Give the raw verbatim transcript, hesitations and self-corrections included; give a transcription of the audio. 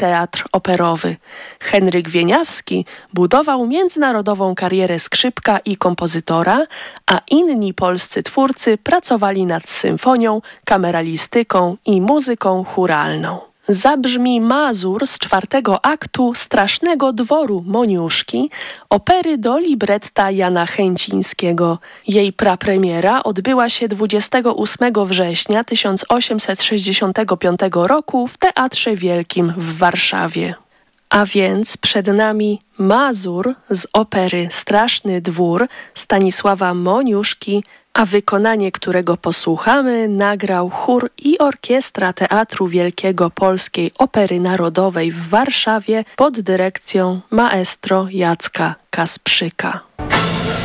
teatr operowy. Henryk Wieniawski budował międzynarodową karierę skrzypka i kompozytora, a inni polscy twórcy pracowali nad symfonią, kameralistyką i muzyką chóralną. Zabrzmi mazur z czwartego aktu Strasznego dworu Moniuszki, opery do libretta Jana Chęcińskiego. Jej prapremiera odbyła się dwudziestego ósmego września tysiąc osiemset sześćdziesiątego piątego roku w Teatrze Wielkim w Warszawie. A więc przed nami mazur z opery Straszny dwór Stanisława Moniuszki, a wykonanie którego posłuchamy nagrał chór i orkiestra Teatru Wielkiego Polskiej Opery Narodowej w Warszawie pod dyrekcją maestro Jacka Kasprzyka.